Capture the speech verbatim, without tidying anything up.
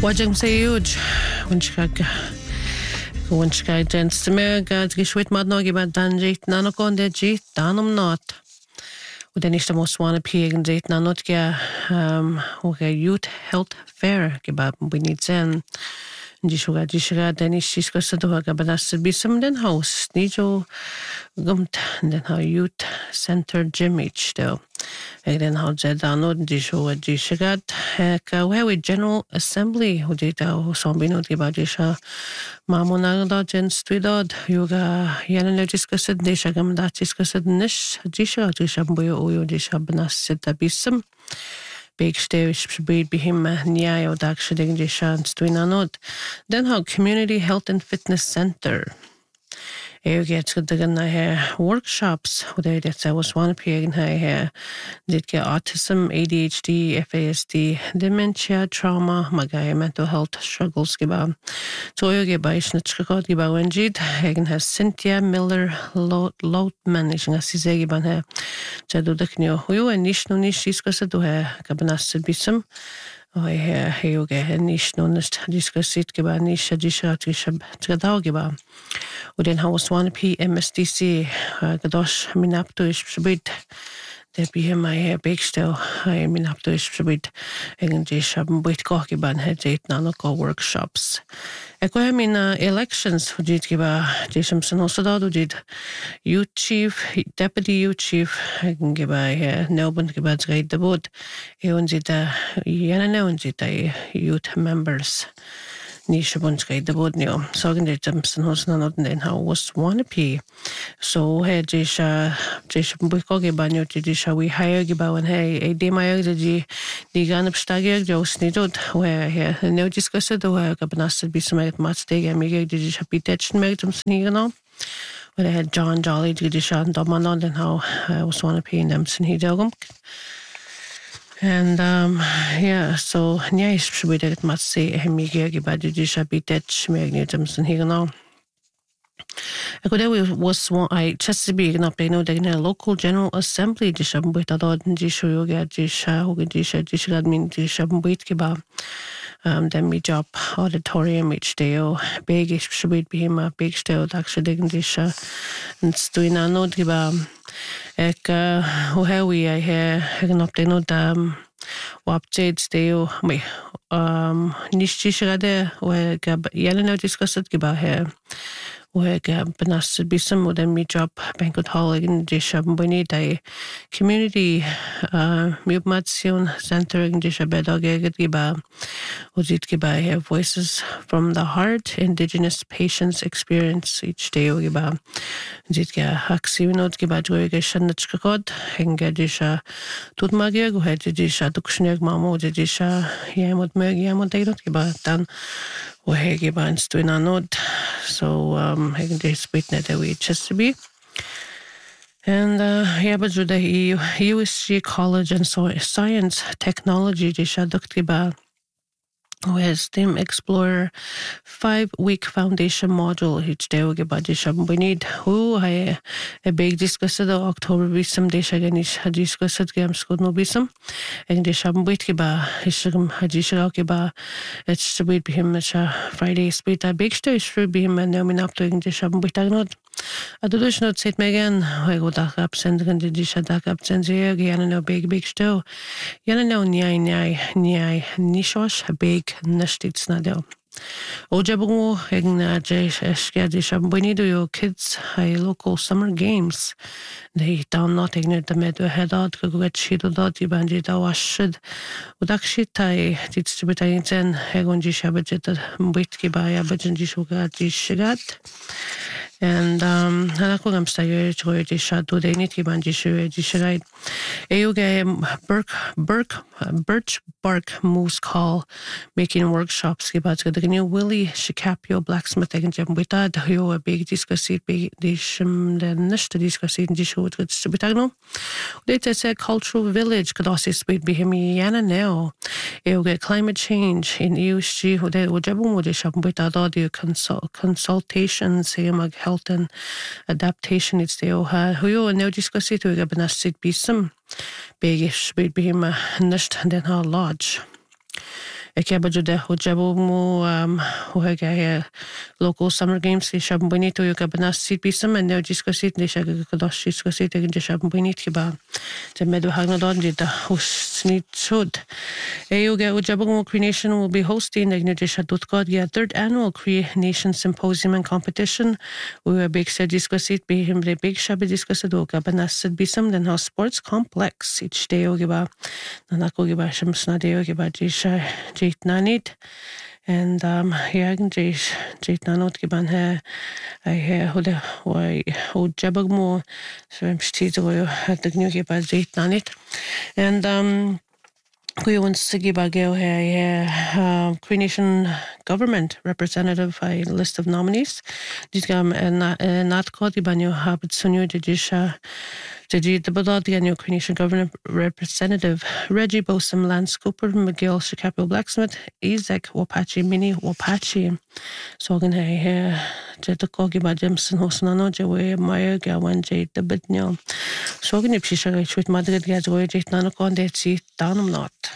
Wajang sa huge. Winchkag. Winchkag dens. Amerika. Gishwit madnog iba danjit. Nanokon de jit. Danum not. Och den är måste vara pegen det när något ge um och youth health fair gebab binitsen de shuga de shuga den är ska så då ga banas bisum den house ni jo gumt den har youth center gym each då den har det där något de shuga de shuga ka we general assembly och det då som bino de ba de sha mamona da gen stridad yoga yana discussed de shuga man that discussed nish de shuga de shambo o de shabnas sita bisum big stage bid bihim nya o dag shading de chance to inanod then how community health and fitness center eu get to the gonna here workshops och det det was one pegen här det ge autism A D H D F A S D dementia trauma magaya mental health struggles giba så jag ge by snitchkod giba wenjid hegen has Cynthia Miller lot managing as sie giba här så då det knyo jo en nisch no nisch ska så då här kabanas bisum och här hej en nisch no nisch diskusit giba nisch dishat gishab tgadao giba och den har swan P M S D C gadosh minaptoish shbit det blir mig bäckstel i minaptoish shbit egen de shabn bit koki ban hejet nanoko workshops eko mina elections för dit giba de som sen också då dit youth chief deputy youth chief egen giba här nobun giba grade the board e und sie da yana ne und sie da youth members Nisha bunskay the bod niyo. So ganda jamsan hos na not den how was wanna p. So he jisha jisha buiko giba niyo jisha we hire giba wan hey e de mayo ji di ganap stagir jo snidod where he no discussed do ha gabanasad bi sumayat matsteg amiga jisha pitech meg jamsan higano. Where they had John Jolly jisha domanon den how was wanna p them sin hidogum. And um yeah, so yeah, should we did must say hemige giba jisha bitech magnetums here now. I could was one I just to be up no the local general assembly jisha buita dod jisha yoga jisha hoga jisha jisha admin jisha buit giba um then me job auditorium each day oh big should be him a big style actually jisha and stuina no giba ek hoe hewi I hereegen op de no dam updates deo me um nishishade we gab yellow no discussed giba here we gab banas bisum och den me job banquet hall in disha boni dai community uh mubmation center in disha bedag giba och dit giba here voices from the heart indigenous patients experience each day giba dit ga haxinot giba joge shanachkod henga disha tut magia go het disha dukshnig mamo disha yamot meg yamot dayot giba dan och he giba instuina not so um hegen this witness that we just to be and uh yeah but the U S G College and so Science Technology disha giba with STEM Explorer five-week foundation module each day we get disha we need who I a big discussed October bisum disha ganish discussed games school no bisum and disha wait giba ishum hadisha giba it's to be him Friday split a big stage for be him and no min up to disha wait not a dus not sit me again I go back up send the disha back up send here again no big big still yana no nyai nyai nyai nishosh big nashtit snadel Ojabu egna jesh eskadisha bonido your kids high local summer games they down not ignore the med head out go get shit dot ibanji da washid udakshita distributain egon jisha budget bitki baya budget shuga jishat and um hanakugam stayer joy jisha do they need ibanji shu jishat euge Burke Burke Birch Bark Moose Call making workshops about the new Willie Shikapio blacksmith and Jim Wita who a big discussit big dishum the nishta discussit in dishu with Subitagno. They say cultural village could also speak be him yana now. You'll get climate change in U S G who they would jabum with shop with audio consult consultations him health and adaptation it's the oha who you now discussit we get benasit be some big speak be him nist and then how large. Ik heb jo de ho jabo mo um ho ga local summer games ki shab bonito yo ka banas sit bisam and no discusit ne shag ka dos discusit in de shab bonit ki ba de medo hagna don de da host need should e yo ga jabo mo Cree Nation will be hosting the Nudishadut God yeah third annual Cree Nation Symposium and Competition. We were big said discusit be him the big shabby discussed o ka banas sit bisam den house sports complex each day o giba nanako giba sham snadeo giba jisha jit nanit and um yeah jish jit nanot giban he I he hoda why ho jabag mo so I'm still at the new giba jit nanit and um we want to give a go here uh Cree Nation government representative a list of nominees dit gam en nat kod ibanyo habit sunyo jisha Did the Badodian Cree Nation government representative Reggie Bosom Landscooper McGill Chicago Blacksmith Isaac Wapachi Mini Wapachi so gan he je the kogi ba Jameson Hosnano je we Maya Gawan je the Bidnyo so gan if she should with Madrid ga jo je nano kon de si tanum not